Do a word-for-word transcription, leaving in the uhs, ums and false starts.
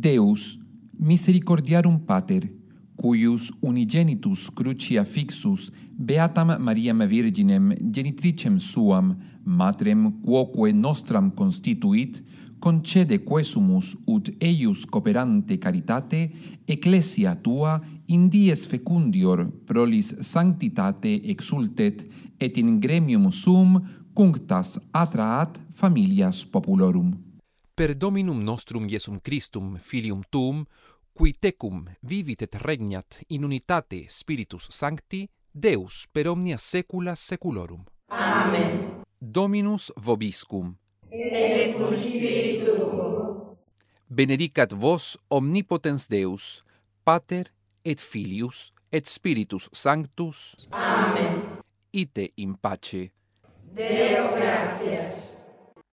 Deus, misericordiarum Pater, cuius unigenitus cruciafixus beatam Mariam Virginem genitricem suam, matrem quoque nostram constituit, concede quesumus ut eius cooperante caritate, ecclesia tua in dies fecundior prolis sanctitate exultet, et in gremium sum cunctas atraat familias populorum. Per Dominum nostrum Iesum Christum, Filium Tuum, qui tecum vivit et regnat in unitate Spiritus Sancti, Deus per omnia saecula saeculorum. Amen. Dominus vobiscum. Et cum spiritu tuo. Benedicat vos omnipotens Deus, Pater et Filius et Spiritus Sanctus. Amen. Ite in pace. Deo gratias.